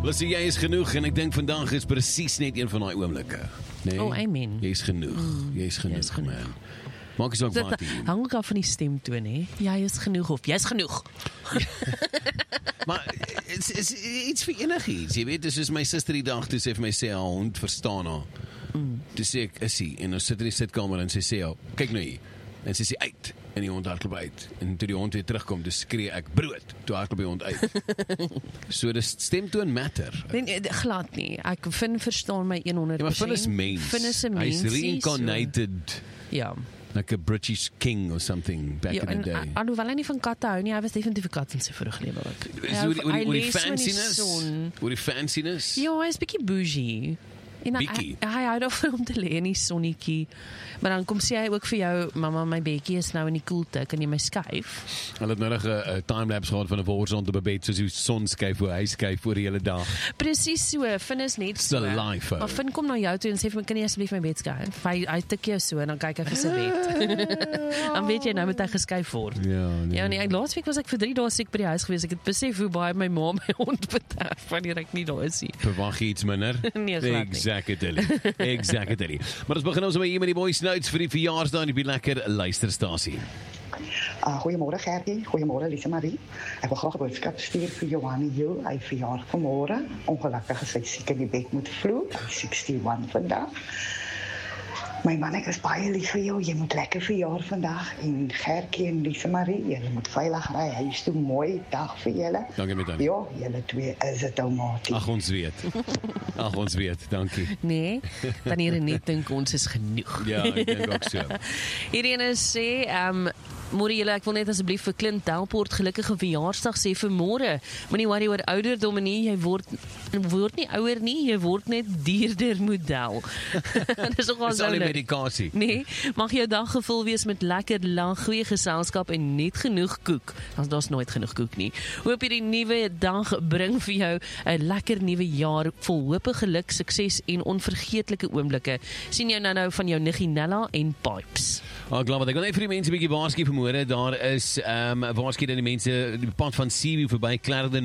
Lucy, jy is genoeg en ek dink vandag is presies net een van daai oomblikke. Nee? Oh, amen. Jy is genoeg. Jy is genoeg, man. Maak is ook wat Dit hang ook af van die stemtoon, hè? Jy is genoeg of jy is genoeg. Maar is iets vir enigiets, jy weet, dis soos my suster die dag, toe sê vir my, sê, haar hond verstaan haar. Toe sê ek, is hy, en ons sit in die sitkamer en sy sê, kyk nou hier, en sy sê uit, en die hond hardloop uit, en toe die hond weer terugkom, toe skree ek, brood, toe hardloop die hond uit. So die stemtoon matter. Nee, glad nie, ek verstaan my 100%. Ja, maar Finn is mens, Finn is 'n mens. Hy's reincarnated. So. Ja. Like a British king or something back in the day. Alhoewel hy nie van katte hou nie, hy was definitief 'n kat in sy vorige lewe. Oor die fanciness? Oor die fanciness? Ja, hy is bietjie bougie. En hy hou daarvan om te lê in die sonnetjie. Maar dan kom sê hy ook vir jou, mamma, my bekkie is nou in die koelte, kan jy my skuif? Hulle het nou nog 'n timelapse gehad van 'n worsond op 'n bed, soos die son skuif hoe hy skuif oor die hele dag. Presies so, Finn is net so. Life, maar Finn kom na jou toe en sê vir my, kan jy asseblief my bed skuif? Hy tik jou so en dan kyk hy vir sy bed. Dan weet jy, nou moet hy geskuif word. Ja, nee, laas week was ek vir 3 dae siek by die huis gewees. Ek het besef hoe baie my ma my hond bederf wanneer ek nie daar is nie. Verwag jy iets minder? Nee, glad nie. Exactly. Maar ons begin ons met hier met die boys notes vir die verjaarsdag en die lekker luisterstasie. Goeiemôre Gertie, goeiemôre Lise Marie. Ek wil graag 'n boodskap stuur vir Johannie Hill. Hy verjaar vanmôre. Ongelukkig is hy siek in die bed moet vloek. Hy's 61 vandag. My man, ek is baie lief vir jou. Jy moet lekker verjaar vandag. En Gertjie en Lise Marie, julle moet veilig ry. Huis toe, mooi dag vir julle. Dankie met dan. Ja, julle twee is dit oumatie. Ag, ons weet. Dankie. Nee, dan hier net dink ons is genoeg. Ja, ek dink ook so. Irene sê, môre julle, ek wil net asseblief vir Clint Delport gelukkige verjaarsdag sê vir môre. Moenie worry oor ouderdom nie, jy word nie ouer nie, jy word net duurder model. Dis ook al so medikasie. Nee, mag jou dag gevul wees met lekker lag, goeie geselskap en net genoeg koek. Daar's nooit genoeg koek nie. Hoop hierdie nuwe dag bring vir jou 'n lekker nuwe jaar vol hoop, geluk, sukses en onvergeetlike oomblikke. Sien jou nou van jou niggie Nella en Pipes. Klaar, wat ek wil net vir die mense 'n bietjie waarsku vanmôre. Daar is waarsku dat die mense die pad van Seaview verby Clarendon